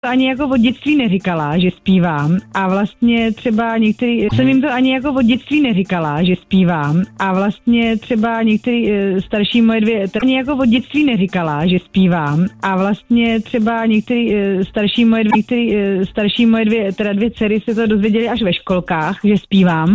Ani jako od dětství neříkala, že zpívám a vlastně třeba některý, jsem jim to ani jako od dětství neříkala, že zpívám a vlastně třeba některý starší moje dvě, ani jako od dětství neříkala, že zpívám a vlastně třeba některý starší moje dvě, teda dvě dcery se to dozvěděly až ve školkách, že zpívám.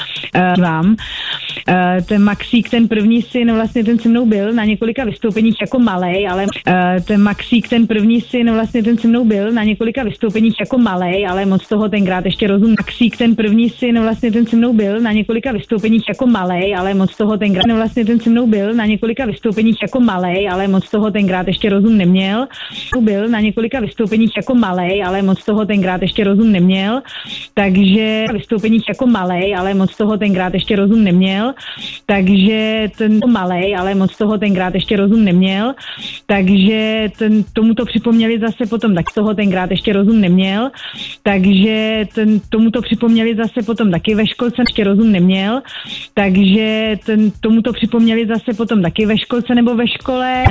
Ten Maxík, ten první syn, vlastně ten se mnou byl na několika vystoupeních jako malej, ale ten Maxík, ten první syn, vlastně ten se mnou byl na několika vystoupeních jako malej, ale moc toho tenkrát ještě Maxík, ten první syn, vlastně ten se mnou byl na několika vystoupeních jako malej, ale moc toho tenkrát vlastně ten se mnou byl na několika vystoupeních jako malej, ale moc toho tenkrát ještě rozum neměl. Byl na několika vystoupeních jako malej, ale moc toho tenkrát ještě rozum neměl. Takže vystoupeních jako malej, ale moc toho tenkrát ještě rozum neměl. Takže ten malej, ale moc toho tenkrát ještě rozum neměl. Takže tomu to připomněli zase potom, tak toho tenkrát ještě rozum neměl. Takže tomu to připomněli zase potom taky ve školce, ještě rozum neměl. Takže tomu to připomněli zase potom taky ve školce nebo ve škole.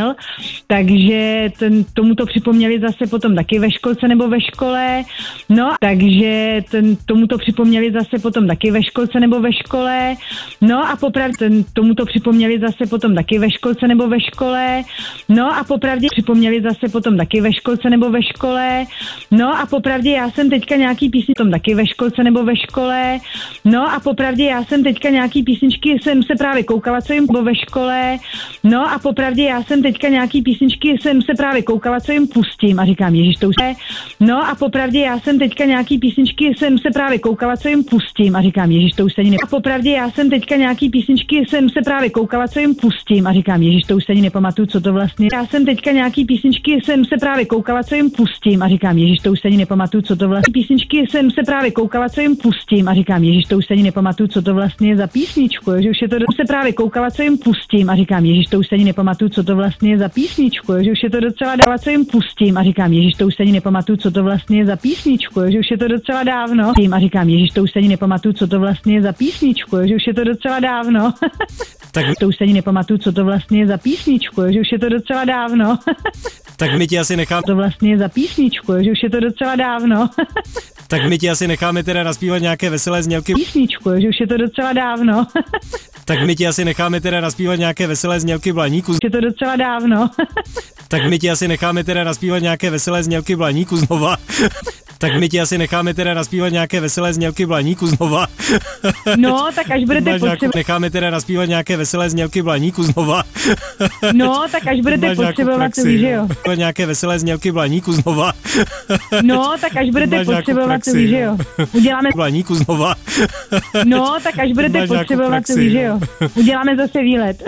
Takže tomu to připomněli zase potom taky ve školce nebo ve škole. No, takže tomu to připomněli zase potom taky ve školce nebo ve škole. No a popravdě tomu to připomněli zase potom taky ve školce nebo ve škole. No a popravdě připomněli zase potom taky ve školce nebo ve škole. No a popravdě já jsem teďka nějaký písničky tom taky ve školce nebo ve škole. No a popravdě já jsem teďka nějaký písničky jsem se právě koukala, co jim ve škole. No a popravdě já jsem teďka nějaký písničky jsem se právě koukala, co jim pustím a říkám, ježiš, to už je. No a popravdě já jsem teďka nějaký písničky jsem se právě koukala, co jim pustím a říkám, ježiš, to už se ani a popravdě já jsem teďka nějaký písničky jsem se právě koukala, co jim pustím a říkám, ježiš, to už se ani nepamatuju, co to vlastně. Já jsem teďka nějaký písničky jsem se právě koukala, co jim pustím a říkám, ježiš, to už se ani nepamatuju, co to vlastně. Písničky jsem se právě koukala, co jim pustím a říkám, ježiš, to už se ani nepamatuju, co to vlastně je za písničku, že už je to se právě koukala, co jim pustím a říkám, ježiš, to už se ani nepamatuju, co to vlastně je za písničku, že už je to docela dávno, co jim pustím a říkám, ježiš, to už se ani nepamatuju, co to vlastně je za písničku, že už je to docela dávno. A říkám, ježiš, to už se ani nepamatuju, co to vlastně je za písničku, že už je to docela dávno. Tak to už se ani nepamatuju, co to vlastně je za písničku, že už je to docela dávno. Tak my ti asi necháme to vlastně je za písničku, že už je to docela dávno. Tak my ti asi necháme teda naspívat nějaké veselé znělky. Písničku, že už je to docela dávno. Tak my ti asi necháme teda naspívat nějaké veselé znělky Blaníku. Je to docela dávno. Tak my ti asi necháme teda naspívat nějaké veselé znělky Blaníku znova. Tak my ti asi necháme teda naspívat nějaké veselé znělky Blaníku znova. No, tak až budete potřebovat. Necháme teda naspívat nějaké veselé znělky Blaníku znova. No, tak až budete potřebovat, víš, že jo. Nějaké veselé znělky Blaníku znova. No, tak až budete potřebovat, víš, že jo. Uděláme Blaníku znova. No, tak až budete potřebovat, víš, že jo. Uděláme zase výlet.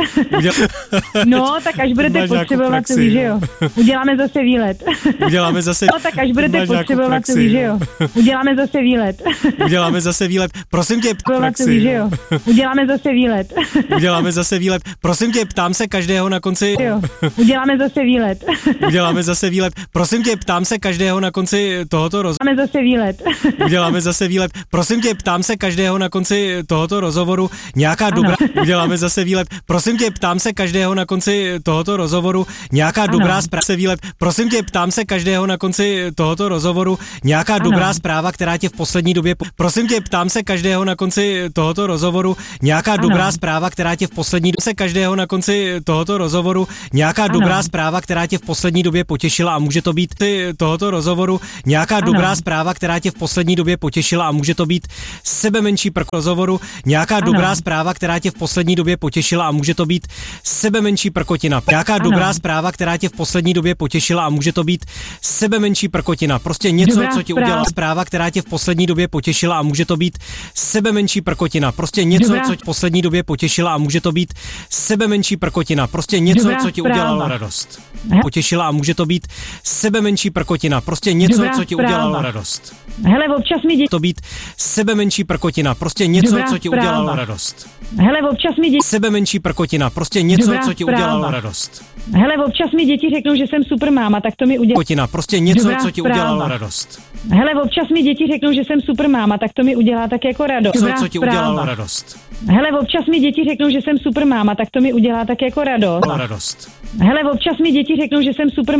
No, tak až budete potřebovat, víš, že jo. Uděláme zase výlet. Uděláme zase. No, tak až budete potřebovat, víš, že jo. Uděláme zase výlet. Uděláme zase výlet. Prosím tě, víš, že jo. Uděláme zase výlet. Uděláme zase výlet. Prosím tě, ptám se každého na konci. Jo. Uděláme zase výlet. Uděláme zase výlet. Prosím tě, ptám se každého na konci tohoto rozhovoru. Uděláme zase výlet. Uděláme zase výlet. Prosím tě, ptám se každého na konci tohoto rozhovoru nějaká dobrá. Uděláme zase výlet. Prosím tě, ptám se každého na konci tohoto rozhovoru nějaká dobrá zpráva. Výlet. Prosím tě, ptám se každého na konci tohoto rozhovoru nějaká dobrá zpráva, která tě v poslední době. Prosím tě, ptám se každého na konci tohoto rozhovoru nějaká dobrá zpráva, která tě v poslední době. Každého na konci tohoto rozhovoru nějaká dobrá zpráva, která tě v poslední době potěšila a může to být tohoto rozhovoru nějaká dobrá zpráva, která tě v poslední době potěšila a může to být sebemenší rozhovoru nějaká dobrá zpráva, která tě v poslední době potěšila a může to být sebemenší prkotina. Nějaká dobrá zpráva, která tě v poslední době potěšila a může to být sebemenší prkotina. Prostě něco, co ti udělala zpráva, která tě v poslední době potěšila a může to být sebemenší prkotina. Prostě něco, co tě v poslední době potěšila a může to být sebemenší prkotina. Prostě něco, co ti udělalo radost. Potěšila a může to být sebemenší prkotina. Prostě něco, co ti udělalo radost. Hele, občas mi to být sebemenší prkotina. Prostě něco, co ti udělalo radost. Hele, občas mi sebemenší prkotina. Prostě něco, co ti udělalo radost. Hele, občas mi děti řeknou, že jsem super máma, tak to mi udělá. Prkotina. Prostě něco, co ti udělalo radost. Hele, občas mi děti řeknou, že jsem super máma, tak to mi udělá tak jako radost. Co ti udělalo radost. Hele, občas mi děti řeknou, že jsem super máma, tak to mi udělá tak jako radost. Radost. Hele, občas mi děti řeknou, že jsem super